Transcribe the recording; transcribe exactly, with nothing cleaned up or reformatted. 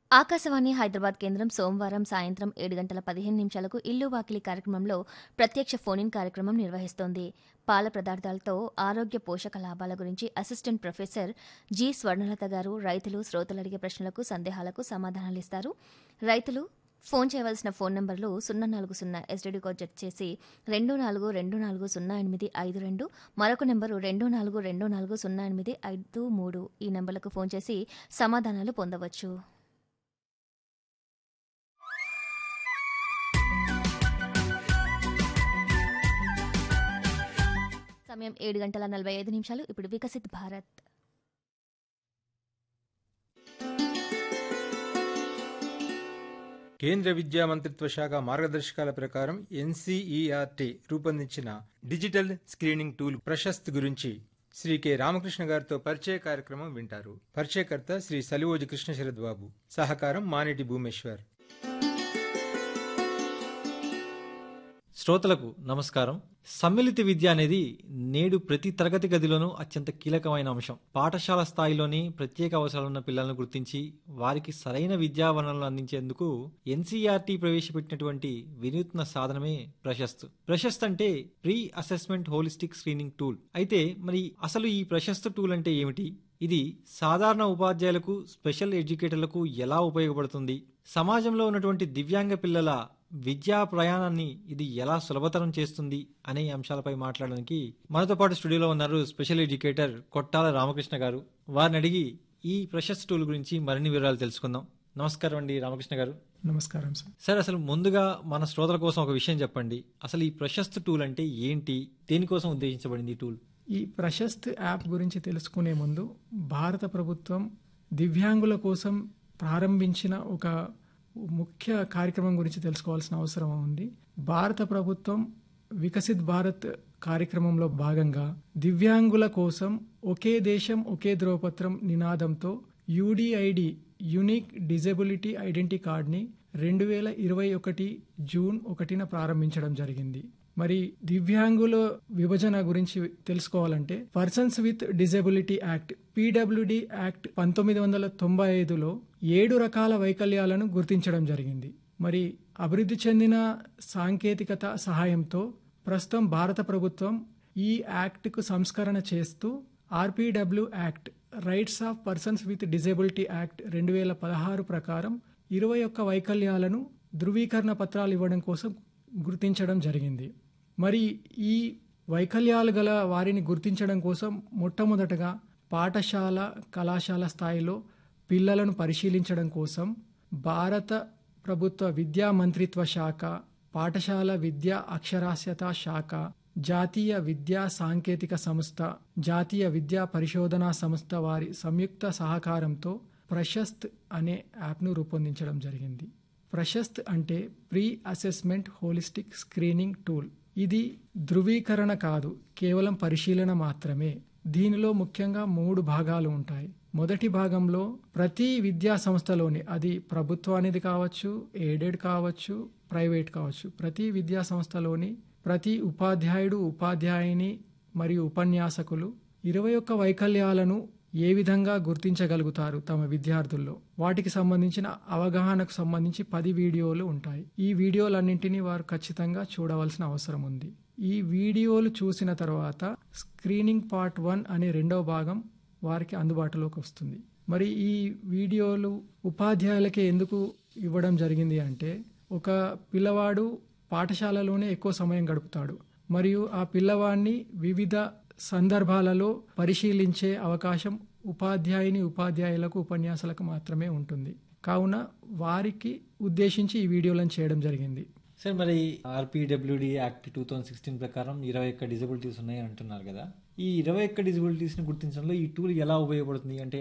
ఆకాశవాణి హైదరాబాద్ కేంద్రం సోమవారం సాయంత్రం ఏడు గంటల పదిహేను నిమిషాలకు ఇల్లు వాకిలి కార్యక్రమంలో ప్రత్యక్ష ఫోన్ కార్యక్రమం నిర్వహిస్తోంది. పాల పదార్థాలతో ఆరోగ్య పోషక లాభాల గురించి అసిస్టెంట్ ప్రొఫెసర్ జి స్వర్ణలత గారు రైతులు శ్రోతలు అడిగే ప్రశ్నలకు సందేహాలకు సమాధానాలిస్తారు. రైతులు ఫోన్ చేయవలసిన ఫోన్ నంబర్లు సున్నా నాలుగు సున్నా ఎస్టీడీ కోడ్ జత చేసి రెండు నాలుగు రెండు నాలుగు సున్నా ఎనిమిది ఐదు రెండు, మరొక నెంబరు రెండు నాలుగు రెండు నాలుగు సున్నా ఎనిమిది ఐదు మూడు. ఈ నెంబర్లకు ఫోన్ చేసి సమాధానాలు పొందవచ్చు. సమయం ఏడు గంటల నలభై ఐదు నిమిషాలు. ఇప్పుడు వికసిత్ భారత్. కేంద్ర విద్యా మంత్రిత్వ శాఖ మార్గదర్శకాల ప్రకారం ఎన్సీఈఆర్టీ రూపొందించిన డిజిటల్ స్క్రీనింగ్ టూల్ ప్రశస్త్ గురించి శ్రీ కె రామకృష్ణ గారితో పరిచయ కార్యక్రమం వింటారు. పరిచయకర్త శ్రీ సలివోజి కృష్ణ శరద్ బాబు. సహకారం మానేటి భూమేశ్వర్. శ్రోతలకు నమస్కారం. సమ్మిళిత విద్య అనేది నేడు ప్రతి తరగతి గదిలోనూ అత్యంత కీలకమైన అంశం. పాఠశాల స్థాయిలోని ప్రత్యేక అవసరాలున్న పిల్లలను గుర్తించి వారికి సరైన విద్యా వనరులను అందించేందుకు ఎన్సీఆర్టీ ప్రవేశపెట్టినటువంటి వినూత్న సాధనమే ప్రశస్త్. ప్రశస్త్ అంటే pre assessment holistic screening tool. అయితే మరి అసలు ఈ ప్రశస్త్ టూల్ అంటే ఏమిటి? ఇది సాధారణ ఉపాధ్యాయులకు, స్పెషల్ ఎడ్యుకేటర్లకు ఎలా ఉపయోగపడుతుంది? సమాజంలో ఉన్నటువంటి దివ్యాంగ పిల్లల విద్యా ప్రయాణాన్ని ఇది ఎలా సులభతరం చేస్తుంది అనే అంశాలపై మాట్లాడడానికి మనతో పాటు స్టూడియోలో ఉన్నారు స్పెషల్ ఎడ్యుకేటర్ కొట్టాల రామకృష్ణ గారు. వారిని అడిగి ఈ ప్రశస్త్ టూల్ గురించి మరిన్ని వివరాలు తెలుసుకుందాం. నమస్కారం అండి రామకృష్ణ గారు. నమస్కారం సార్. సార్, అసలు ముందుగా మన శ్రోతల కోసం ఒక విషయం చెప్పండి. అసలు ఈ ప్రశస్త్ టూల్ అంటే ఏంటి? దేనికోసం ఉద్దేశించబడింది ఈ టూల్? ఈ ప్రశస్త్ యాప్ గురించి తెలుసుకునే ముందు భారత ప్రభుత్వం దివ్యాంగుల కోసం ప్రారంభించిన ఒక ముఖ్య కార్యక్రమం గురించి తెలుసుకోవాల్సిన అవసరం ఉంది. భారత ప్రభుత్వం వికసిత్ భారత్ కార్యక్రమంలో భాగంగా దివ్యాంగుల కోసం ఒకే దేశం ఒకే ధ్రువపత్రం నినాదంతో యూడిఐడి యూనిక్ డిజబిలిటీ ఐడెంటిటీ కార్డ్ని రెండు వేల ఇరవై ఒకటి జూన్ ఒకటిన ప్రారంభించడం జరిగింది. మరి దివ్యాంగుల విభజన గురించి తెలుసుకోవాలంటే persons with disability act PWD act పంతొమ్మిది వందల తొంభై ఐదులో ఏడు రకాల వైకల్యాలను గుర్తించడం జరిగింది. మరి అభివృద్ధి చెందిన సాంకేతికత సహాయంతో ప్రస్తుతం భారత ప్రభుత్వం ఈ యాక్ట్కు సంస్కరణ చేస్తూ RPW act rights of persons with disability act రెండు వేల పదహారు ప్రకారం ఇరవై ఒక్క వైకల్యాలను ధృవీకరణ పత్రాలు ఇవ్వడం కోసం గుర్తించడం జరిగింది. మరి ఈ వైకల్యాలు గల వారిని గుర్తించడం కోసం మొట్టమొదటగా పాఠశాల కళాశాల స్థాయిలో పిల్లలను పరిశీలించడం కోసం భారత ప్రభుత్వ విద్యా మంత్రిత్వ శాఖ, పాఠశాల విద్యా అక్షరాస్యత శాఖ, జాతీయ విద్యా సాంకేతిక సంస్థ, జాతీయ విద్యా పరిశోధనా సంస్థ వారి సంయుక్త సహకారంతో ప్రశస్త్ అనే యాప్ను రూపొందించడం జరిగింది. ప్రశస్త్ అంటే pre assessment holistic screening tool. ఇది ధృవీకరణ కాదు, కేవలం పరిశీలన మాత్రమే. దీనిలో ముఖ్యంగా మూడు భాగాలు ఉంటాయి. మొదటి భాగంలో ప్రతి విద్యా సంస్థలోని, అది ప్రభుత్వానిది కావచ్చు, ఎయిడెడ్ కావచ్చు, ప్రైవేట్ కావచ్చు, ప్రతి విద్యా సంస్థలోని ప్రతి ఉపాధ్యాయుడు, ఉపాధ్యాయుని మరియు ఉపన్యాసకులు ఇరవై ఒక్క వైకల్యాలను ఏ విధంగా గుర్తించగలుగుతారు తమ విద్యార్థుల్లో, వాటికి సంబంధించిన అవగాహనకు సంబంధించి పది వీడియోలు ఉంటాయి. ఈ వీడియోలన్నింటినీ వారు ఖచ్చితంగా చూడవలసిన అవసరం ఉంది. ఈ వీడియోలు చూసిన తర్వాత స్క్రీనింగ్ పార్ట్ వన్ అనే రెండవ భాగం వారికి అందుబాటులోకి వస్తుంది. మరి ఈ వీడియోలు ఉపాధ్యాయులకే ఎందుకు ఇవ్వడం జరిగింది అంటే, ఒక పిల్లవాడు పాఠశాలలోనే ఎక్కువ సమయం గడుపుతాడు మరియు ఆ పిల్లవాడిని వివిధ సందర్భాలలో పరిశీలించే అవకాశం ఉపాధ్యాయుని ఉపాధ్యాయులకు ఉపన్యాసాలకు మాత్రమే ఉంటుంది. కావున వారికి ఉద్దేశించి ఈ వీడియోలను చేయడం జరిగింది. సార్, మరి RPWD act two thousand sixteen ప్రకారం ఇరవై ఒక్క డిజబిలిటీస్ ఉన్నాయి అంటున్నారు కదా. ఈ ఇరవై ఒక్క డిజబిలిటీస్ని గుర్తించడంలో ఈ టూల్ ఎలా ఉపయోగపడుతుంది? అంటే